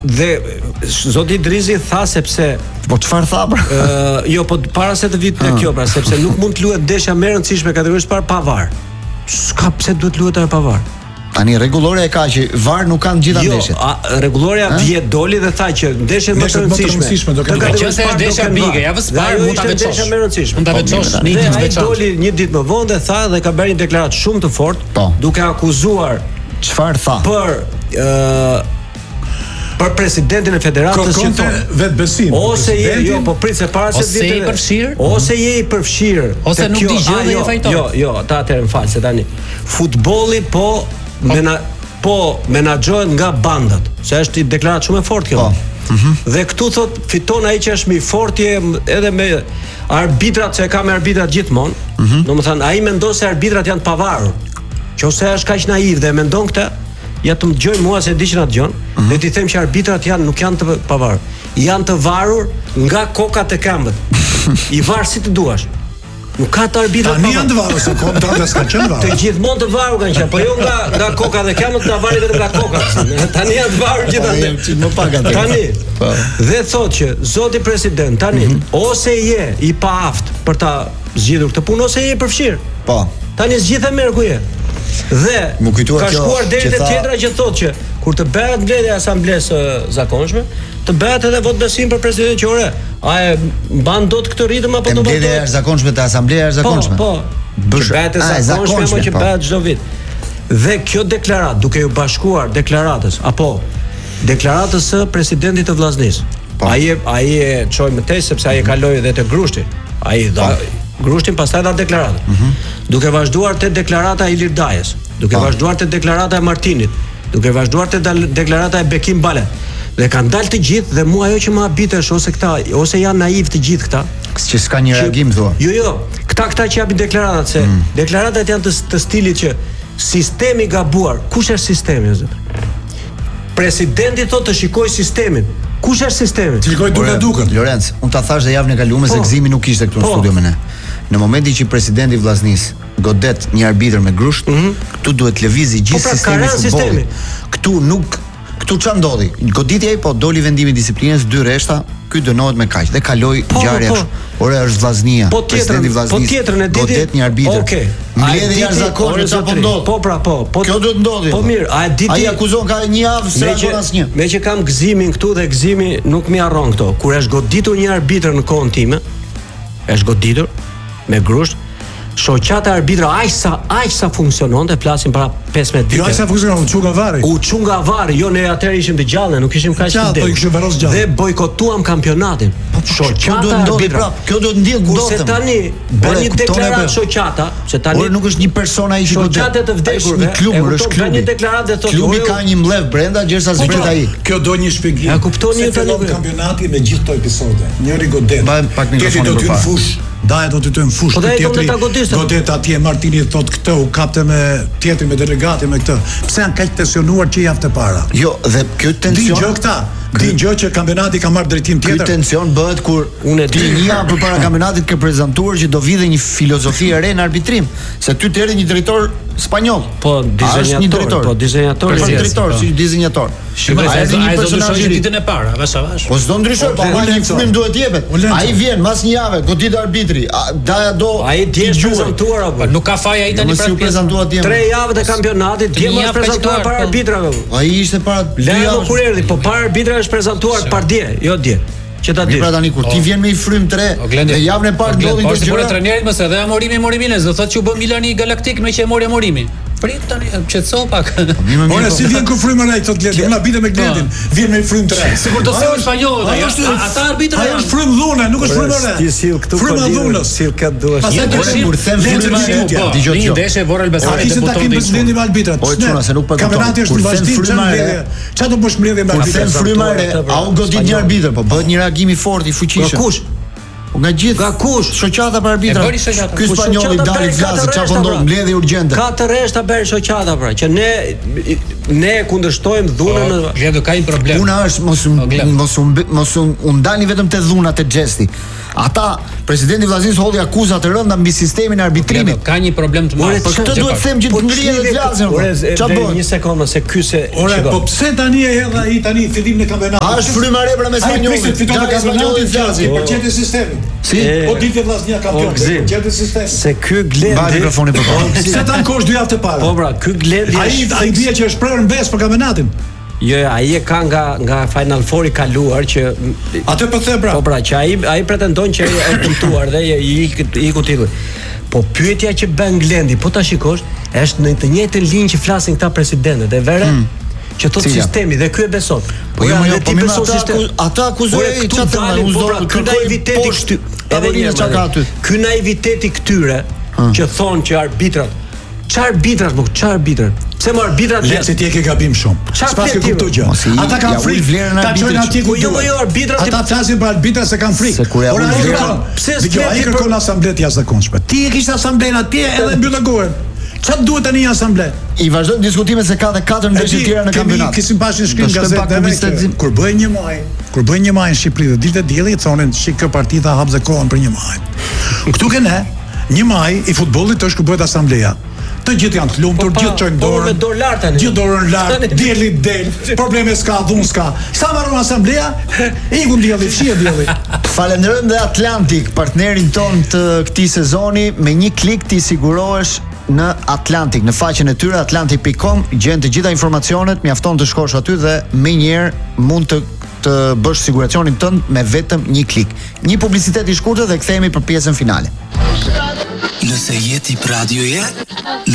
Dhe zoti Drizi tha sepse po çfarë tha pra? Jo, po para se të vit kjo pra, sepse nuk mund të luhet ndeshja më e rëndësishme kategorisë parë pa VAR. S'ka pse duhet luhet edhe pa VAR. Tani rregulloria e ka që VAR nuk kanë gjitha ndeshjet. Jo, rregulloria vjet doli dhe tha që ndeshjet më të rëndësishme do të qenë ndeshja bige, javës parë mund ta veçosh. Ndeshja më e rëndësishme. Mund ta veçosh në një ditë të veçantë. Doli një ditë më vonë dhe tha dhe ka bërë një deklaratë shumë të fortë, duke akuzuar çfarë tha? Për presidentin e federatës që thonë vetbesim. Ose je, jo, po prit se para se vitet. Ose je i përfshirë? Ose je i përfshirë. Ose nuk di gjë dhe je fajtor. Jo, ta atëherë më fal se tani. Futbolli po menaxhohet nga bandat. Se është një deklaratë shumë e fortë kjo. Dhe këtu thot fiton ai që është më i fortë edhe me arbitrat, se ka me arbitrat gjithmonë. Domethënë ai mendon se arbitrat janë të pavarur. Qose është kaq naiv dhe mendon këtë, ja të më dëgjoj mua se di që na dëgjon, dhe ti them që arbitrat nuk janë të pavarur. Janë të varur nga kokat e këmbët. I var si të duash. Nuk ka të arbitrat. Tani janë të varur, se kontrata s'ka qenë varur. Të gjithmonë të varur kanë qenë, po jo nga koka dhe këmbët, na varet vetëm nga kokat. Tani janë të varur gjithashtu. Më pak atë. Tani. Dhe thotë që zoti president tani ose je i paaft për ta zgjidhur këtë punë ose je i përfshirë. Po. Tani zgjidhe merr ku je. Dhe ka shkuar deri te tjetra që thotë që kur të bëhet mbledhja e asamblesë zakonshme, të bëhet edhe vot besim për presidentin që ore, a e mban dot këtë ritëm apo do të mbledhja e zakonshme te asambleja e zakonshme? Po. Bëhet e zakonshme që bëhet çdo vit. Dhe kjo deklaratë, duke u bashkuar deklaratës apo deklaratës së presidentit të vllaznisë. Ai e çoi më tej sepse ai e kaloi edhe te Grushti. Ai dha Grushtin pastaj dha deklaratën. Duke vazhduar te deklarata e Ilir Dajës, duke vazhduar te deklarata e Martinit, duke vazhduar te deklarata e Bekim Bale. Dhe kanë dalë të gjithë dhe mua ajo që më habitesh ose këta, ose janë naiv të gjithë këta, që s'ka një reagim thua. Jo, këta që japin deklaratat se deklaratat janë të stilit që sistemi gabuar. Kush është sistemi, zot? Presidenti thotë të shikoj sistemin. Kush është sistemi? Shikoj duket. Lorenz, unë ta thash dhe javën e kaluar se Gzimi nuk ishte këtu në studio me ne. Në momentin që presidenti i vllaznisë godet një arbitër me grusht, këtu duhet lëvizi gjithë sistemi i futbollit. Këtu ç'a ndodhi? Goditi ai, po doli vendimi i disiplinës 2 rreshta, ky dënohet me kaq dhe kaloi ngjarja kështu. Ore është vllaznia, presidenti i vllaznisë. Po tjetrën e ditë godet një arbitër. Okej. Mbledhja jashtëzakonshme çfarë ndodh? Po pra, po. Kjo do të ndodhi. Po mirë, a e di ti? Ai akuzon ka një javë se ka asnjë. Me që kam Gzimin këtu dhe Gzimi nuk më harron këto. Kur është goditur një arbitër në kohën time, është goditur me grusht, shoqata arbitra aq sa funksiononte, flasim para 15 vite. Jo, aq sa funksionon, u çu nga vari. Jo, ne atëherë ishim të gjallë, nuk ishim kaq të vdekur. Dhe bojkotuam kampionatin. Shoqata arbitra. Kjo do të ndjek dotëm. Se tani bën një deklaratë shoqata, se tani nuk është një person ai që godet. Shoqata të vdekurve. Është klubi. Një deklaratë thotë klubi ka një mbledh brenda gjërsa zbret ai. Kjo do një shpjegim. Ja kuptoni ju tani kampionati me gjithë këto episode. Njëri godet. Tjetri do të hyjë në fush. Daja do të hyjë në fush. Tjetri godet atje Martini thotë këtë u kapte me tjetri me delegatin me këtë. Pse janë kaq tensionuar që javë të para? Jo, dhe ky tension Din gjë që kampionati ka marrë drejtim tjetër. Ky tension bëhet kur ti një javë përpara kampionatit ke prezantuar që do vijë një filozofi e re në arbitrim, se ty të erdhi një drejtor spanjoll. Po dizenjator, si dizenjator. Ai do të shohë ditën e para, vash. Po s'do ndryshoj, po ai një frymë duhet jepet. Ai vjen mas një jave, godit arbitri. Daja do ai di të prezantuar apo nuk ka faj ai tani pra prezantuar atje. 3 javë të kampionatit, dje mos prezantuar para arbitrave. Ai ishte para 2 javë kur erdhi, po para arbitrave është prezantuar pardje, jo dje. Që ta dish. Pra tani kur ti vjen me i frymë 3, e javën e parë ndodhin këto gjëra. Po trajnerit mos edhe Morimin, do thotë që u bë Milani Galaktik me që e mori Morimin. Prit tani, qetëso pak. Ora si vjen ku frymë ai thotë Gledi, unë bite me Gledin. Vjen me frymë 3. Sigur do të thënë spanjollët, ata arbitrë. Ai është frymë dhune, nuk është frymë ore. Ti sill këtu frymë dhunës, sill ka duash. Pastaj kur them frymë, dëgjoj. Një ndeshje Borrell Besari te buton di presidenti me arbitrat. Po çuna se nuk pa kupton. Kampionati është në vazhdim çfarë? Çfarë do bësh mbledhje me arbitrat? Kur them frymë, au godit një arbitër, po bëhet një reagim i fortë i fuqishëm. Kush? Nga gjithë. Nga kush? Shoqata për arbitra. Ky spanjolli dali vlasë çfarë po ndodh, mbledhje urgjente. 4 rreshta bën shoqata pra, që ne kundërshtojmë dhunën. Gjedo ka një problem. Puna është mos u ndani vetëm te dhunat e xhesti. Ata, presidenti Vllaznis hodhi akuza të rënda mbi sistemin e arbitrimit. Ka një problem të madh. Për këtë duhet të them që të ngrihen dhe të flasin. Çfarë bën? Një sekondë se ky se. Ore, po pse tani e hedh ai tani fillimin e kampionatit? A është frymare për me Spanjollin? Fiton kampionatin Gjazi për çetë sistemit. Si? Po ditë Vllaznia kampion. Çetë sistemi. Se ky Glendi. Mbaj mikrofonin për kohë. Se tan kosh 2 javë të para. Po pra, ky Glendi ai bie që është prerë mbes për kampionatin. Jo, ai e ka nga Final Four i kaluar që atë po the pra. Po pra, që ai pretendon që ai është dëmtuar dhe i ku titull. Po pyetja që bën Glendi, po ta shikosh, është në të njëjtën linjë që flasin këta presidentët e verë. Që thot sistemi dhe ky e beson. Po jo, po më ata akuzojnë çfarë thonë, ky naiviteti këty. Edhe një çka ka aty. Ky naiviteti këtyre që thonë që arbitrat ç'arbitrat, pse më arbitrat lecë ti e ke gabim shumë. S'pas ke kuptuar gjë. Ata kanë frikë vlerën e arbitrit. Jo, arbitrat. Ata flasin për arbitrat se kanë frikë. Ora, pse ai kërkon asamblet jashtëzakonshme. Ti e kishe asamblen atje edhe mbyll gojën. Çfarë duhet tani një asamble? I vazhdojnë diskutimet se ka dhe 4 ndeshje të tjera në kampionat. Kisim pashin shkrim gazetave. Kur bëjnë një maj në Shqipëri dhe dilte dielli thonin shik kjo partita hap kohën për një maj. Ktu që ne, një maj i futbollit është ku bëhet asambleja. Të gjithë janë të lumtur, gjithë çojnë dorën. Me dorë lart tani. Gjithë dorën lart, dielli del. Probleme s'ka, dhun s'ka. Sa marrën asambleja? Iku dielli, fshije dielli. Falenderojmë dhe Atlantik, partnerin ton të këtij sezoni, me një klik ti sigurohesh në Atlantik, në faqen e tyre atlantik.com, gjen të gjitha informacionet, mjafton të shkosh aty dhe menjëherë mund të bësh siguracionin tënd me vetëm një klik. Një publicitet i shkurtër dhe kthehemi për pjesën finale. Nëse jeti për radioje